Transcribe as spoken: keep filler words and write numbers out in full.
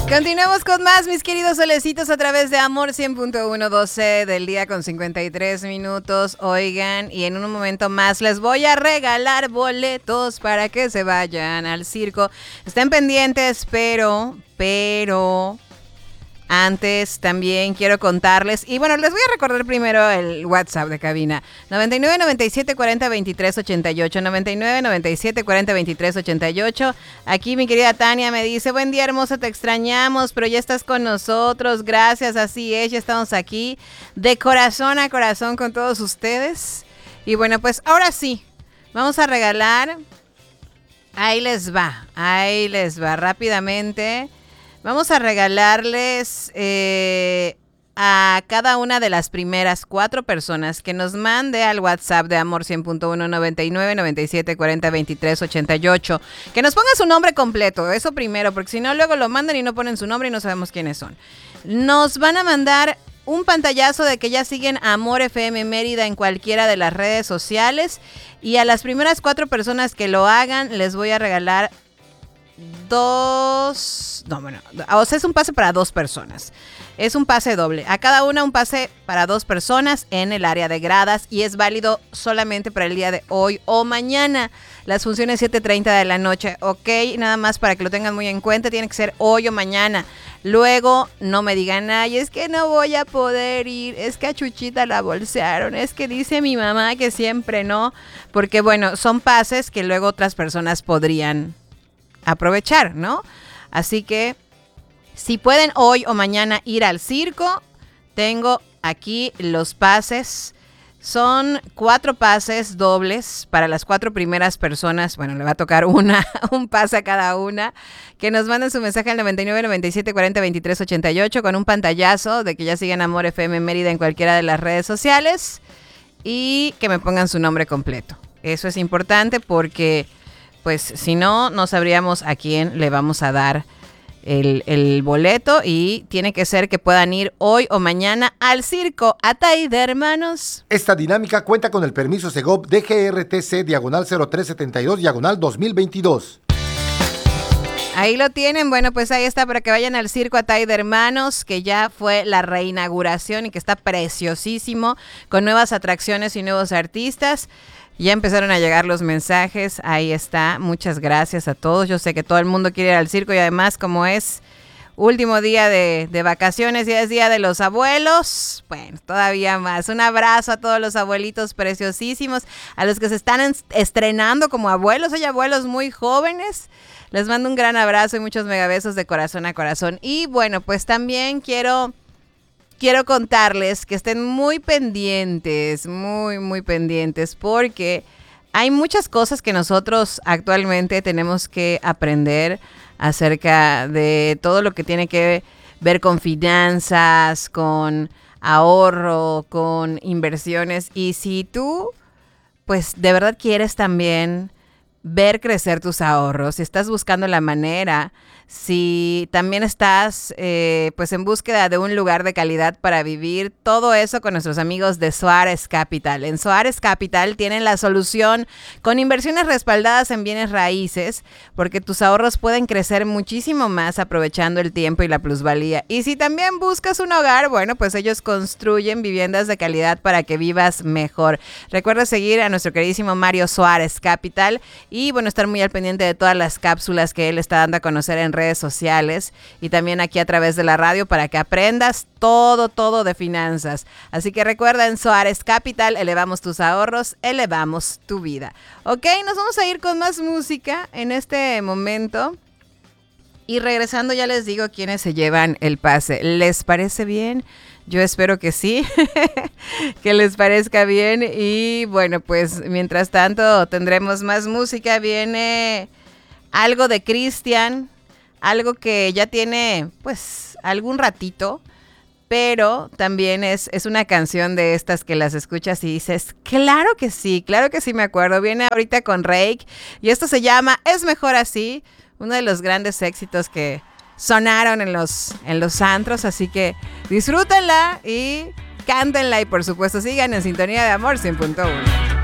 Continuamos con más, mis queridos solecitos, a través de Amor cien punto uno, doce del día con cincuenta y tres minutos. Oigan, y en un momento más les voy a regalar boletos para que se vayan al circo. Estén pendientes, pero, pero... Antes también quiero contarles, y bueno, les voy a recordar primero el WhatsApp de cabina, noventa y nueve, noventa y siete, cuarenta, veintitrés, ochenta y ocho, noventa y nueve, noventa y siete, cuarenta, veintitrés, ochenta y ocho. Aquí mi querida Tania me dice, buen día hermosa, te extrañamos, pero ya estás con nosotros, gracias, así es, ya estamos aquí, de corazón a corazón con todos ustedes. Y bueno, pues ahora sí, vamos a regalar, ahí les va, ahí les va, rápidamente. Vamos a regalarles eh, a cada una de las primeras cuatro personas que nos mande al WhatsApp de Amor cien punto uno, noventa y nueve, noventa y siete, cuarenta, veintitrés, ochenta y ocho. Que nos ponga su nombre completo, eso primero, porque si no luego lo mandan y no ponen su nombre y no sabemos quiénes son. Nos van a mandar un pantallazo de que ya siguen Amor F M Mérida en cualquiera de las redes sociales. Y a las primeras cuatro personas que lo hagan les voy a regalar dos, no, bueno, o sea, es un pase para dos personas. Es un pase doble. A cada una un pase para dos personas en el área de gradas y es válido solamente para el día de hoy o mañana. Las funciones siete treinta de la noche, ok, nada más para que lo tengan muy en cuenta, tiene que ser hoy o mañana. Luego no me digan, ay, es que no voy a poder ir, es que a Chuchita la bolsearon, es que dice mi mamá que siempre no, porque bueno, son pases que luego otras personas podrían aprovechar, ¿no? Así que si pueden hoy o mañana ir al circo, tengo aquí los pases. Son cuatro pases dobles para las cuatro primeras personas. Bueno, le va a tocar una, un pase a cada una. Que nos manden su mensaje al noventa y nueve, noventa y siete, cuarenta, veintitrés, ochenta y ocho con un pantallazo de que ya siguen Amor F M Mérida en cualquiera de las redes sociales y que me pongan su nombre completo. Eso es importante porque pues si no, no sabríamos a quién le vamos a dar el, el boleto y tiene que ser que puedan ir hoy o mañana al circo Atay de Hermanos. Esta dinámica cuenta con el permiso Segov D G R T C diagonal cero tres setenta y dos diagonal dos mil veintidós. Ahí lo tienen, bueno, pues ahí está para que vayan al circo Atay de Hermanos, que ya fue la reinauguración y que está preciosísimo, con nuevas atracciones y nuevos artistas. Ya empezaron a llegar los mensajes, ahí está, muchas gracias a todos. Yo sé que todo el mundo quiere ir al circo y además como es último día de, de vacaciones, ya es día de los abuelos, bueno, todavía más. Un abrazo a todos los abuelitos preciosísimos, a los que se están estrenando como abuelos, hay abuelos muy jóvenes. Les mando un gran abrazo y muchos megabesos de corazón a corazón. Y bueno, pues también quiero... Quiero contarles que estén muy pendientes, muy, muy pendientes, porque hay muchas cosas que nosotros actualmente tenemos que aprender acerca de todo lo que tiene que ver con finanzas, con ahorro, con inversiones. Y si tú, pues, de verdad quieres también ver crecer tus ahorros, si estás buscando la manera, si también estás eh, pues en búsqueda de un lugar de calidad para vivir, todo eso con nuestros amigos de Suárez Capital. En Suárez Capital tienen la solución con inversiones respaldadas en bienes raíces, porque tus ahorros pueden crecer muchísimo más aprovechando el tiempo y la plusvalía. Y si también buscas un hogar, bueno, pues ellos construyen viviendas de calidad para que vivas mejor. Recuerda seguir a nuestro queridísimo Mario Suárez Capital y bueno, estar muy al pendiente de todas las cápsulas que él está dando a conocer en redes sociales y también aquí a través de la radio para que aprendas todo, todo de finanzas. Así que recuerda, en Suárez Capital elevamos tus ahorros, elevamos tu vida. Ok, nos vamos a ir con más música en este momento. Y regresando ya les digo quiénes se llevan el pase. ¿Les parece bien? Yo espero que sí, que les parezca bien. Y bueno, pues mientras tanto tendremos más música. Viene algo de Cristian, algo que ya tiene pues algún ratito, pero también es, es una canción de estas que las escuchas y dices, claro que sí, claro que sí me acuerdo. Viene ahorita con Rake y esto se llama Es Mejor Así, uno de los grandes éxitos que sonaron en los, en los antros, así que disfrútenla y cántenla y por supuesto sigan en sintonía de Amor cien punto uno.